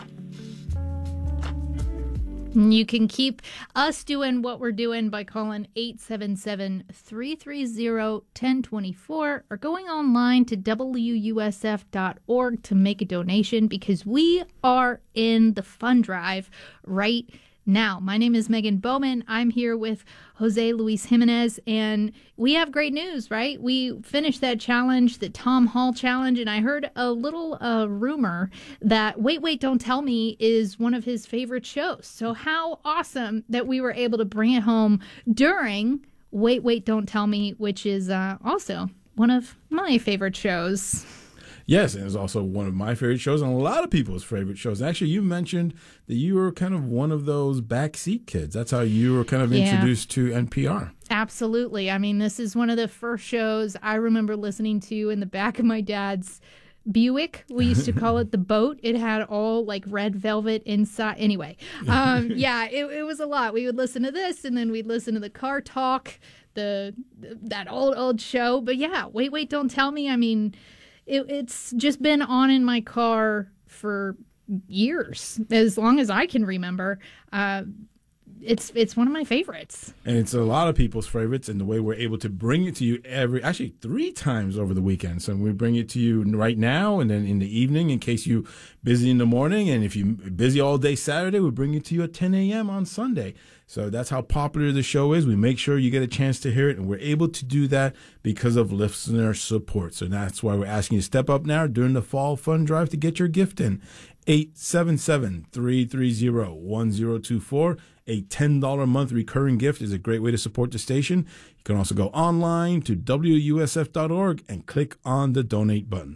S4: You can keep us doing what we're doing by calling 877-330-1024 or going online to WUSF.org to make a donation because we are in the fund drive right now. My name is Megan Bowman. I'm here with Jose Luis Jimenez, and we have great news, right? We finished that challenge, the Tom Hall challenge, and I heard a little rumor that Wait, Wait, Don't Tell Me is one of his favorite shows. So how awesome that we were able to bring it home during Wait, Wait, Don't Tell Me, which is also one of my favorite shows.
S3: Yes, and it's also one of my favorite shows and a lot of people's favorite shows. Actually, you mentioned that you were kind of one of those backseat kids. That's how you were kind of introduced to NPR.
S4: Absolutely. I mean, this is one of the first shows I remember listening to in the back of my dad's Buick. We used to call it the boat. It had all like red velvet inside. Anyway, it was a lot. We would listen to this and then we'd listen to the Car Talk, that old show. But yeah, Wait, Wait, Don't Tell Me. I mean, it's just been on in my car for years, as long as I can remember. It's one of my favorites.
S3: And it's a lot of people's favorites, and the way we're able to bring it to you actually 3 times over the weekend. So we bring it to you right now and then in the evening in case you're busy in the morning. And if you're busy all day Saturday, we bring it to you at 10 a.m. on Sunday. So that's how popular the show is. We make sure you get a chance to hear it, and we're able to do that because of listener support. So that's why we're asking you to step up now during the Fall Fund Drive to get your gift in. 877-330-1024. A $10 a month recurring gift is a great way to support the station. You can also go online to WUSF.org and click on the donate button.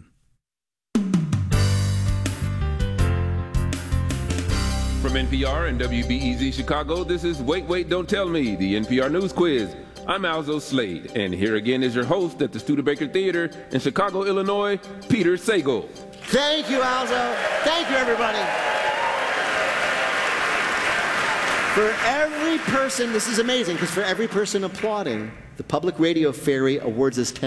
S10: From NPR and WBEZ Chicago, this is Wait, Wait, Don't Tell Me, the NPR News Quiz. I'm Alzo Slade, and here again is your host at the Studebaker Theater in Chicago, Illinois, Peter Sagal.
S9: Thank you, Alzo. Thank you, everybody. For every person, this is amazing, because for every person applauding, the Public Radio Fairy awards us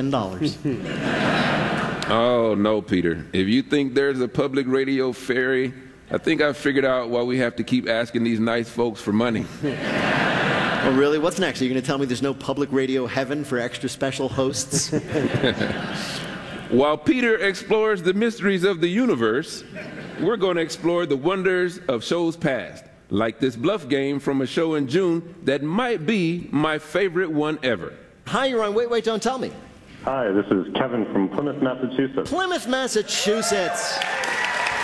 S9: $10.
S10: Oh, no, Peter. If you think there's a Public Radio Fairy, I think I've figured out why we have to keep asking these nice folks for money.
S9: Oh, really? What's next? Are you going to tell me there's no Public Radio heaven for extra special hosts?
S10: While Peter explores the mysteries of the universe, we're going to explore the wonders of shows past, like this bluff game from a show in June that might be my favorite one ever.
S9: Hi, you're on Wait, Wait, Don't Tell Me.
S16: Hi, this is Kevin from Plymouth, Massachusetts.
S9: Plymouth, Massachusetts.